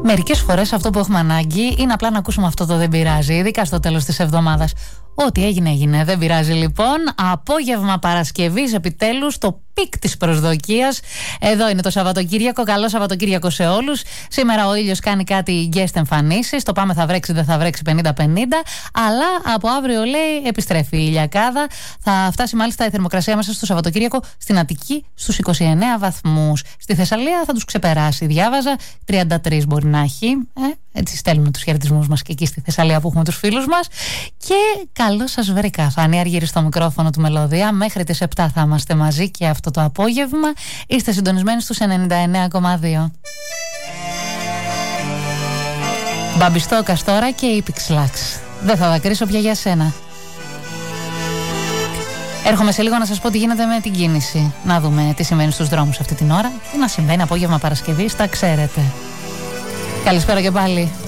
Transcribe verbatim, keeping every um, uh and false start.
Μερικές φορές αυτό που έχουμε ανάγκη είναι απλά να ακούσουμε αυτό το «δεν πειράζει», ειδικά στο τέλος της εβδομάδας. Ό,τι έγινε έγινε, δεν πειράζει λοιπόν. Απόγευμα Παρασκευής, επιτέλους, το πικ της προσδοκίας. Εδώ είναι το Σαββατοκύριακο. Καλό Σαββατοκύριακο σε όλους. Σήμερα ο ήλιος κάνει κάτι guest εμφανίσεις. Το πάμε θα βρέξει, δεν θα βρέξει πενήντα πενήντα. Αλλά από αύριο, λέει, επιστρέφει η ηλιακάδα. Θα φτάσει μάλιστα η θερμοκρασία μέσα στο Σαββατοκύριακο στην Αττική στους είκοσι εννέα βαθμούς. Στη Θεσσαλία θα τους ξεπεράσει. Διάβαζα, τριάντα τρία μπορεί να έχει. Ε, έτσι στέλνουμε τους χαιρετισμούς μας και εκεί στη Θεσσαλία που έχουμε τους φίλους μας. Και καλώς σας βρήκα. Φανή Αργύρη στο μικρόφωνο του Μελωδία. Μέχρι τις επτά θα είμαστε μαζί και αυτό το απόγευμα. Είστε συντονισμένοι στους ενενήντα εννέα κόμμα δύο. Μπαμπιστόκας τώρα και η Πιξλάξ. Δεν θα δακρύσω πια για σένα. Έρχομαι σε λίγο να σας πω τι γίνεται με την κίνηση. Να δούμε τι συμβαίνει στους δρόμους αυτή την ώρα. Τι να συμβαίνει απόγευμα Παρασκευής, τα ξέρετε. Καλησπέρα και πάλι.